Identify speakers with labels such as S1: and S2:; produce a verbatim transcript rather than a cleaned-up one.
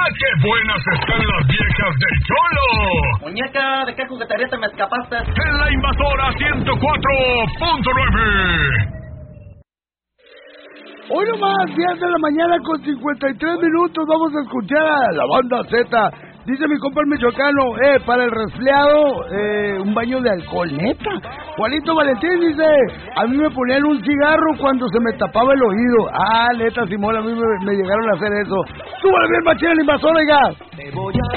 S1: ¡Qué buenas están las viejas del Cholo!
S2: Muñeca, ¿de qué juguetería te me escapaste?
S1: En la Invasora ciento cuatro punto nueve.
S3: Hoy nomás, diez de la mañana con cincuenta y tres minutos, vamos a escuchar a la banda Z. Dice mi compa el michoacano, eh, para el resfriado, eh, un baño de alcohol, neta. Juanito Valentín dice, a mí me ponían un cigarro cuando se me tapaba el oído. Ah, neta, Simón, a mí me, me llegaron a hacer eso. ¡Súbale bien, machín, el invasor, oiga!